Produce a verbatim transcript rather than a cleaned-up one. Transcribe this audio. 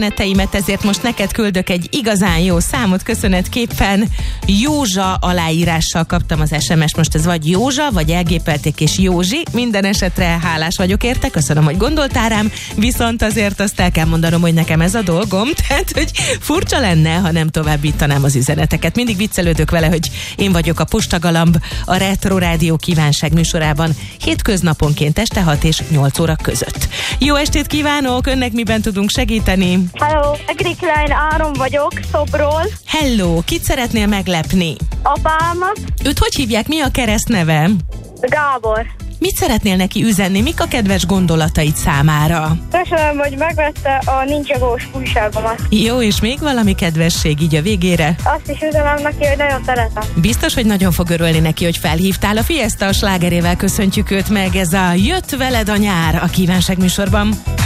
neteimet, ezért most neked küldök egy igazán jó számot, köszönetképpen Józsa aláírással kaptam az es em es, most ez vagy Józsa, vagy elgépelték és Józsi, minden esetre hálás vagyok érte, köszönöm, hogy gondoltál rám, viszont azért azt el kell mondanom, hogy nekem ez a dolgom, tehát hogy furcsa lenne, ha nem továbbítanám az üzeneteket. Mindig viccelődök vele, hogy én vagyok a Postagalamb a Retro Rádió kívánság műsorában hétköznaponként este hat és nyolc óra között. Jó estét kívánok, önnek miben tudunk segíteni? Hello, Egrik Lány Áron vagyok, Szobról. Hello, kit szeretnél meglepni? Apámat. Őt hogy hívják, mi a keresztneve? Gábor. Mit szeretnél neki üzenni, mik a kedves gondolataid számára? Köszönöm, hogy megvette a nincsagós újságomat. Jó, és még valami kedvesség így a végére? Azt is üzenem neki, hogy nagyon szeretem. Biztos, hogy nagyon fog örülni neki, hogy felhívtál. A Fiesta a slágerével köszöntjük őt meg, ez a Jött veled a nyár a kívánság műsorban.